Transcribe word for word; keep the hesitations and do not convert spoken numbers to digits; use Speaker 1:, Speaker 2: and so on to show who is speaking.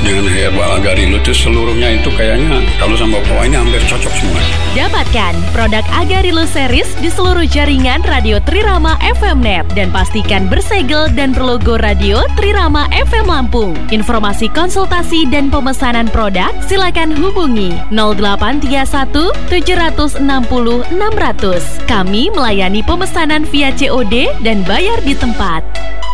Speaker 1: dengan herbal Agarillo itu seluruhnya itu kayaknya kalau sama bawah ini hampir cocok semua.
Speaker 2: Dapatkan produk Agarillo Series di seluruh jaringan Radio Trirama F M Net dan pastikan bersegel dan berlogo Radio Trirama F M Lampung. Informasi konsultasi dan pemesanan produk silakan hubungi nol delapan tiga satu tujuh enam nol enam nol nol. Kami melayani pemesanan via C O D dan bayar di tempat.